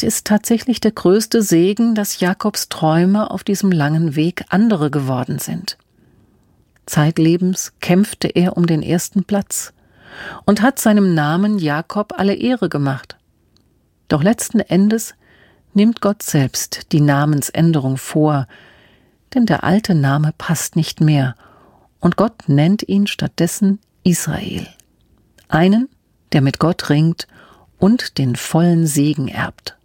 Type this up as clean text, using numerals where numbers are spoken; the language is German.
Vielleicht ist tatsächlich der größte Segen, dass Jakobs Träume auf diesem langen Weg andere geworden sind. Zeitlebens kämpfte er um den ersten Platz und hat seinem Namen Jakob alle Ehre gemacht. Doch letzten Endes nimmt Gott selbst die Namensänderung vor, denn der alte Name passt nicht mehr und Gott nennt ihn stattdessen Israel. Einen, der mit Gott ringt und den vollen Segen erbt.